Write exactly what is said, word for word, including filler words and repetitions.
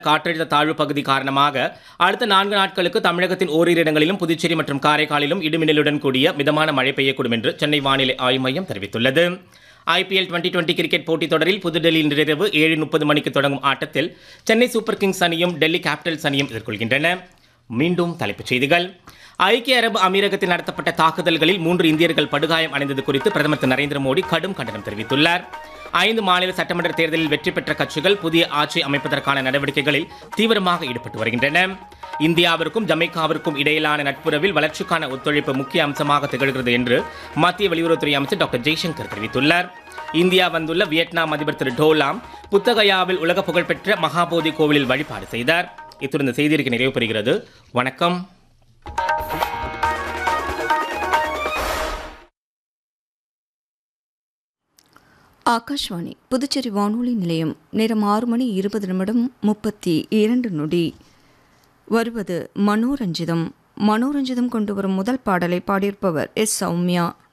காற்றழுத்த தாழ்வு பகுதி காரணமாக அடுத்த நான்கு நாட்களுக்கு தமிழகத்தின் ஓரிரு இடங்களிலும் புதுச்சேரி மற்றும் காரைக்காலிலும் இடிமின்னலுடன் கூடிய மிதமான மழை பெய்யக்கூடும் என்று சென்னை வானிலை ஆய்வு மையம் தெரிவித்துள்ளது. ஐபிஎல் டுவெண்டி டுவெண்டி கிரிக்கெட் போட்டித் தொடரில் புதுடெல்லியில் இன்றிரவு ஏழு முப்பது மணிக்கு தொடங்கும் ஆட்டத்தில் சென்னை சூப்பர் கிங்ஸ் அணியும் டெல்லி கேபிட்டல்ஸ் அணியும் எதிர்கொள்கின்றன. மீண்டும் தலைப்புச் செய்திகள். ஐக்கிய அரபு அமீரகத்தில் நடத்தப்பட்ட தாக்குதல்களில் மூன்று இந்தியர்கள் படுகாயம் அடைந்தது குறித்து பிரதமர் திரு நரேந்திர மோடி கடும் கண்டனம் தெரிவித்துள்ளார். ஐந்து மாநில சட்டமன்ற தேர்தலில் வெற்றி பெற்ற கட்சிகள் புதிய ஆட்சி அமைப்பதற்கான நடவடிக்கைகளில் தீவிரமாக ஈடுபட்டு வருகின்றன. இந்தியாவிற்கும் ஜமைக்காவிற்கும் இடையிலான நட்புறவில் வளர்ச்சிக்கான ஒத்துழைப்பு முக்கிய அம்சமாக திகழ்கிறது என்று மத்திய வெளியுறவுத்துறை அமைச்சர் டாக்டர் ஜெய்சங்கர் தெரிவித்துள்ளார். இந்தியா வந்துள்ள வியட்நாம் அதிபர் திரு டோலாம் புத்தகயாவில் உலக புகழ்பெற்ற மகாபோதி கோவிலில் வழிபாடு செய்தார். இத்துடன் இந்த செய்திக்கு நிறைவு பெறுகிறது. வணக்கம். ஆகாஷ்வாணி புதுச்சேரி வானொலி நிலையம். நேரம் ஆறு மணி இருபது நிமிடம் முப்பத்தி இரண்டு நொடி. வருவது மனோரஞ்சிதம். மனோரஞ்சிதம் கொண்டு வரும் முதல் பாடலை பாடியிருப்பவர் எஸ் சௌமியா.